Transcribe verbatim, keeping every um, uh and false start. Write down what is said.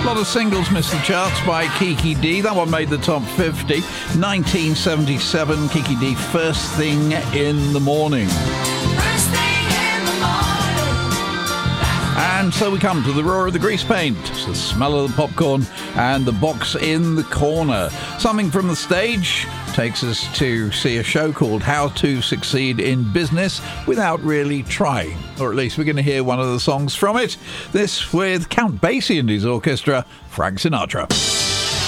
lot of singles missed the charts by Kiki D. That one made the top fifty. nineteen seventy-seven, Kiki D, First Thing in the Morning. First thing in the morning. And so we come to the roar of the grease paint, the smell of the popcorn, and the box in the corner. Something from the stage takes us to see a show called How to Succeed in Business Without Really Trying. Or at least we're going to hear one of the songs from it. This with Count Basie and his orchestra, Frank Sinatra.